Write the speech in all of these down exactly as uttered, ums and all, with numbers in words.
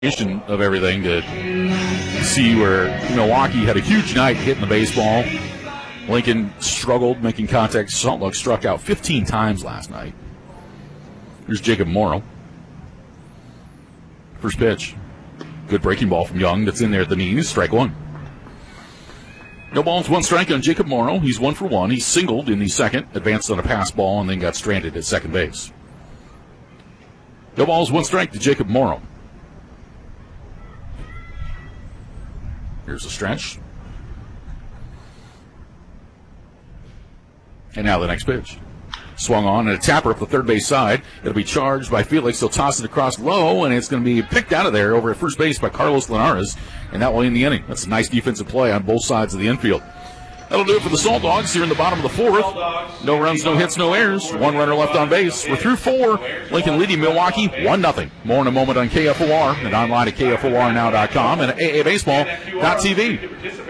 of everything to see where Milwaukee had a huge night hitting the baseball. Lincoln struggled making contact. Saltluck struck out fifteen times last night. Here's Jacob Morrow. First pitch. Good breaking ball from Young that's in there at the knees. Strike one. No balls, one strike on Jacob Morrow. He's one for one. He singled in the second, advanced on a pass ball, and then got stranded at second base. No balls, one strike to Jacob Morrow. Here's a stretch. And now the next pitch. Swung on and a tapper up the third base side. It'll be charged by Felix. He'll toss it across low, and it's going to be picked out of there over at first base by Carlos Linares, and that will end the inning. That's a nice defensive play on both sides of the infield. That'll do it for the Salt Dogs here in the bottom of the fourth. No runs, no hits, no errors. One runner left on base. We're through four. Lincoln leading Milwaukee one nothing. More in a moment on K F O R and online at K F O R now dot com and A A baseball dot T V.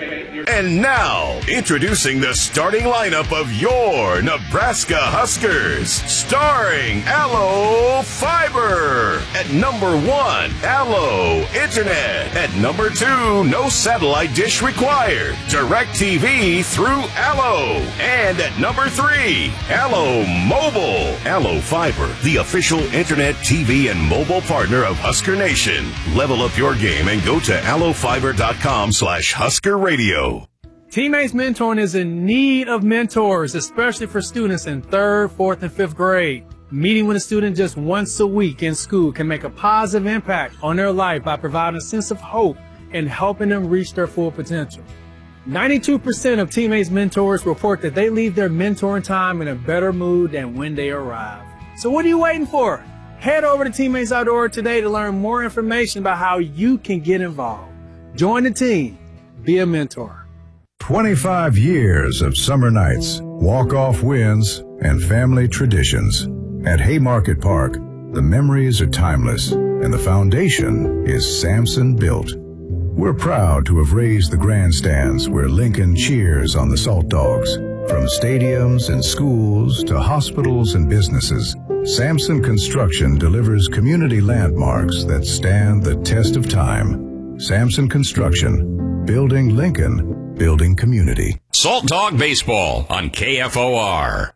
And now, introducing the starting lineup of your Nebraska Huskers. Starring Allo Fiber. At number one, Allo Internet. At number two, no satellite dish required. DirecTV through Allo. And at number three, Allo Mobile. Allo Fiber, the official internet, T V, and mobile partner of Husker Nation. Level up your game and go to allo fiber dot com slash Husker Radio. Teammates Mentoring is in need of mentors, especially for students in third, fourth, and fifth grade. Meeting with a student just once a week in school can make a positive impact on their life by providing a sense of hope and helping them reach their full potential. ninety-two percent of Teammates Mentors report that they leave their mentoring time in a better mood than when they arrive. So what are you waiting for? Head over to teammates dot org today to learn more information about how you can get involved. Join the team. Be a mentor. twenty-five years of summer nights, walk-off wins, and family traditions. At Haymarket Park, the memories are timeless, and the foundation is Samson built. We're proud to have raised the grandstands where Lincoln cheers on the Salt Dogs. From stadiums and schools to hospitals and businesses, Samson Construction delivers community landmarks that stand the test of time. Samson Construction, building Lincoln, building community. Salt Dog Baseball on K F O R.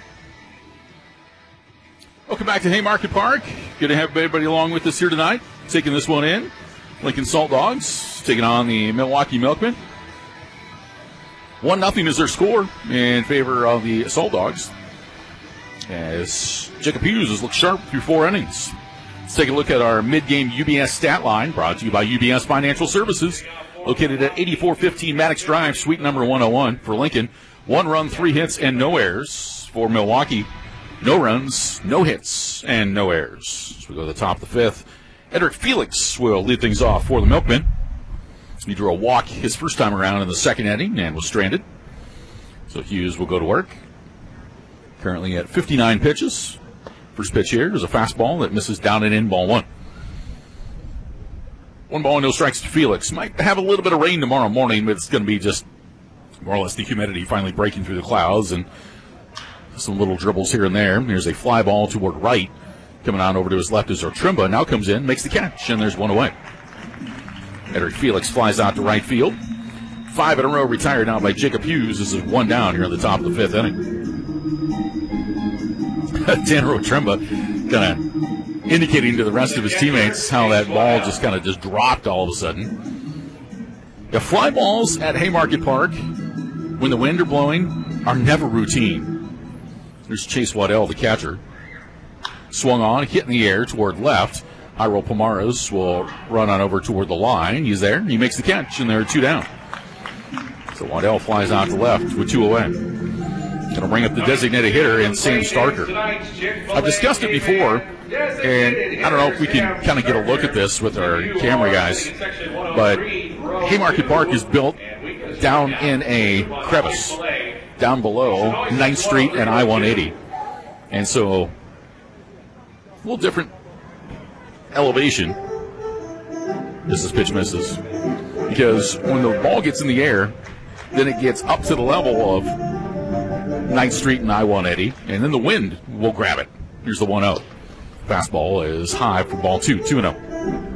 Welcome back to Haymarket Park. Good to have everybody along with us here tonight. Taking this one in. Lincoln Salt Dogs taking on the Milwaukee Milkmen. One nothing is their score in favor of the Salt Dogs, as Jacob Hughes has looked sharp through four innings. Let's take a look at our mid-game U B S stat line, brought to you by U B S Financial Services, located at eighty-four fifteen Maddox Drive, suite number one oh one for Lincoln. One run, three hits, and no errors. For Milwaukee, no runs, no hits, and no errors. As we go to the top of the fifth, Edric Felix will lead things off for the Milkmen. He drew a walk his first time around in the second inning and was stranded. So Hughes will go to work. Currently at fifty-nine pitches. First pitch here is a fastball that misses down and in, ball one. One ball and no strikes to Felix. Might have a little bit of rain tomorrow morning, but it's going to be just more or less the humidity finally breaking through the clouds and some little dribbles here and there. Here's a fly ball toward right. Coming on over to his left is Otrimba. Now comes in, makes the catch, and there's one away. Edric Felix flies out to right field. Five in a row retired now by Jacob Hughes. This is one down here at the top of the fifth inning. Tanner Otrimba kind of indicating to the rest of his teammates how that ball just kind of just dropped all of a sudden. The fly balls at Haymarket Park, when the wind are blowing, are never routine. There's Chase Waddell, the catcher. Swung on, hit in the air toward left. Jairo Pomares will run on over toward the line. He's there. He makes the catch, and there are two down. So Waddell flies out to left with two away. Going to bring up the designated hitter and Sam Starker. I've discussed it before, and I don't know if we can kind of get a look at this with our camera guys, but Haymarket Park is built down in a crevice down below ninth Street and I one eighty. And so a little different elevation. This is pitch misses. Because when the ball gets in the air, then it gets up to the level of ninth Street and I one eighty, and then the wind will grab it. Here's the one oh. Fastball is high for ball two, two and oh.